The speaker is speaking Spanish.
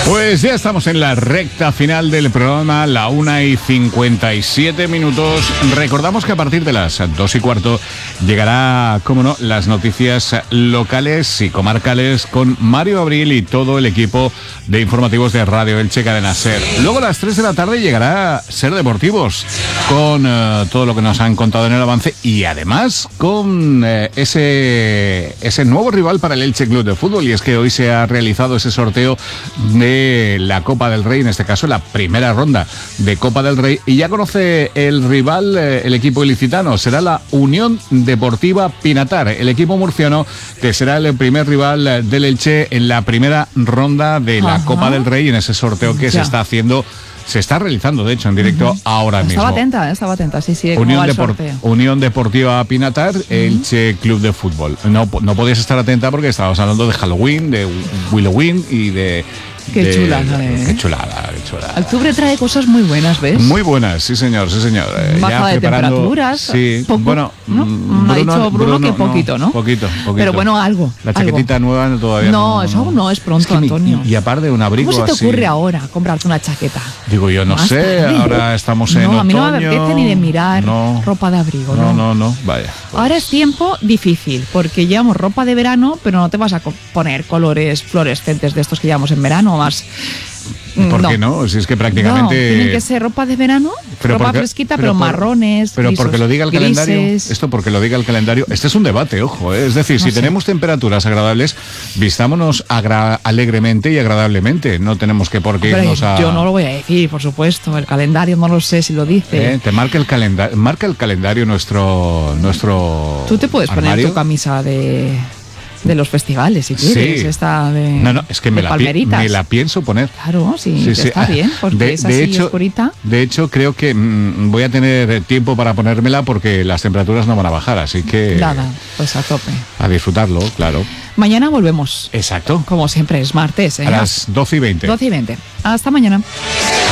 Pues ya estamos en la recta final del programa, la 1:57. Recordamos que a partir de las 2:15 llegará, cómo no, las noticias locales y comarcales con Mario Abril y todo el equipo de informativos de Radio Elche Cadena SER. Luego a las 3 de la tarde llegará SER Deportivos con todo lo que nos han contado en el avance y además con ese nuevo rival para el Elche Club de Fútbol, y es que hoy se ha realizado ese sorteo de la Copa del Rey, en este caso la primera ronda de Copa del Rey, y ya conoce el rival, el equipo ilicitano, será la Unión Deportiva Pinatar, el equipo murciano que será el primer rival del Elche en la primera ronda de la Copa del Rey, en ese sorteo que se está haciendo. Se está realizando, de hecho, en directo ahora mismo. Estaba atenta, sí. Unión Deportiva Pinatar, Elche Club de Fútbol. No podías estar atenta porque estábamos hablando de Halloween, de Willoween y de... Qué chulada. Octubre trae cosas muy buenas, ¿ves? Muy buenas, sí señor. Baja de temperaturas. Sí, poco, bueno, ¿no? Ha dicho Bruno que poquito, ¿no? Poquito. Pero bueno, algo. La chaquetita nueva todavía no. Eso aún no es pronto, Antonio. Y aparte un abrigo así. ¿Cómo se te ocurre ahora comprarte una chaqueta? Digo yo, no sé, ahora estamos en otoño. A mí no me apetece ni de mirar ropa de abrigo, No, vaya. Pues. Ahora es tiempo difícil, porque llevamos ropa de verano, pero no te vas a poner colores fluorescentes de estos que llevamos en verano, más... ¿Por qué no? Si es que prácticamente... tiene que ser ropa de verano, ropa fresquita, pero marrones, pero grisos, porque lo diga el grises. calendario. Esto porque lo diga el calendario. Este es un debate, ojo, ¿eh? Es decir, si tenemos temperaturas agradables, vistámonos alegremente y agradablemente. No tenemos que por qué irnos a... Yo no lo voy a decir, por supuesto. El calendario no lo sé si lo dice. Te marca el calendario nuestro Tú te puedes armario. poner tu camisa de los festivales, si quieres, esta de No, es que me la pienso poner. Claro, sí. Está bien, porque es así oscurita. De hecho, creo que voy a tener tiempo para ponérmela porque las temperaturas no van a bajar, así que... Nada, pues a tope. A disfrutarlo, claro. Mañana volvemos. Exacto. Como siempre, es martes, A las 12:20. 12:20. Hasta mañana.